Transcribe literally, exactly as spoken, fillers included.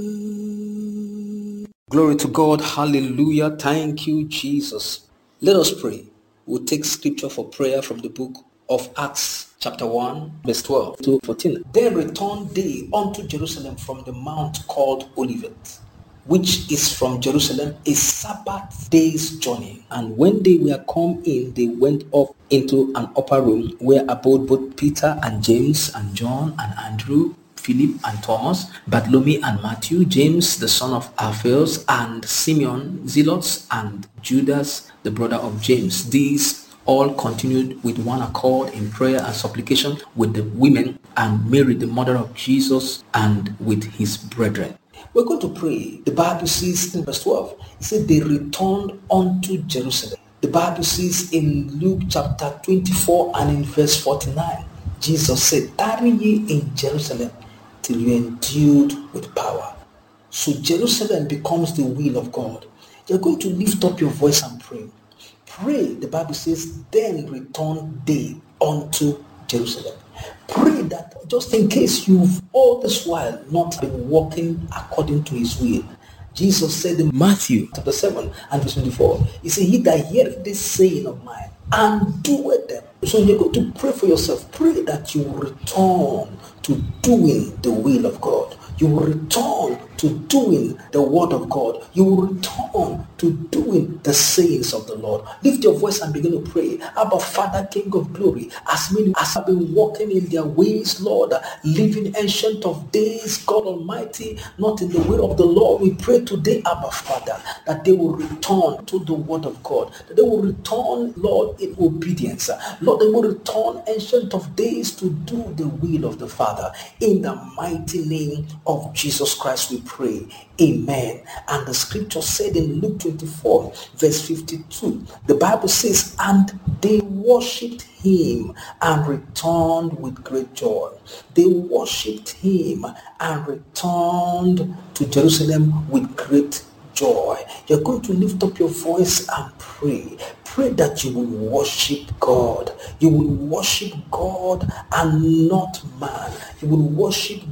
Glory to God. Hallelujah. Thank you, Jesus. Let us pray. We'll take scripture for prayer from the book of Acts chapter one, verse twelve to fourteen. Then returned they unto Jerusalem from the mount called Olivet, which is from Jerusalem a Sabbath day's journey. And when they were come in, they went up into an upper room where abode both Peter and James and John and Andrew, Philip and Thomas, Bartholomew and Matthew, James the son of Alphaeus, and Simeon Zealots, and Judas the brother of James. These all continued with one accord in prayer and supplication with the women and Mary the mother of Jesus, and with his brethren. We're going to pray. The Bible says in verse twelve, it said they returned unto Jerusalem. The Bible says in Luke chapter twenty-four and in verse forty-nine, Jesus said, tarry ye in Jerusalem till you are endued with power. So Jerusalem becomes the will of God. You're going to lift up your voice and pray. Pray. The Bible says, then return they unto Jerusalem. Pray that just in case you've all this while not been walking according to his will. Jesus said in Matthew chapter seven and verse twenty-four, he said, he that heareth this saying of mine and doeth them. So you're going to pray for yourself. Pray that you will return to doing the will of God. You will return to doing the word of God. You will return to doing the sayings of the Lord. Lift your voice and begin to pray. Abba, Father, King of glory, as many as have been walking in their ways, Lord, living ancient of days, God Almighty, not in the way of the Lord, we pray today, Abba, Father, that they will return to the word of God, that they will return, Lord, in obedience. Lord, they will return, ancient of days, to do the will of the Father. In the mighty name of Jesus Christ, we pray. Amen. And the scripture said in Luke twenty-four, verse fifty-two, the Bible says, and they worshipped him and returned with great joy. They worshipped him and returned to Jerusalem with great joy. You're going to lift up your voice and pray. Pray that you will worship God. You will worship God and not man. You will worship